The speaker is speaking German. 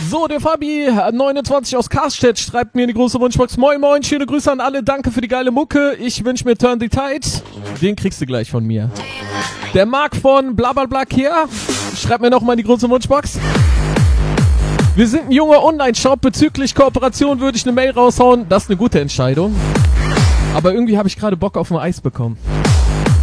So, der Fabi29 aus Karstedt schreibt mir in die große Wunschbox. Moin moin, schöne Grüße an alle, danke für die geile Mucke. Ich wünsche mir Turn the Tide. Den kriegst du gleich von mir. Der Marc von Blablabla Care schreibt mir nochmal in die große Wunschbox. Wir sind ein junger Online-Shop. Bezüglich Kooperation würde ich eine Mail raushauen. Das ist eine gute Entscheidung. Aber irgendwie habe ich gerade Bock auf ein Eis bekommen.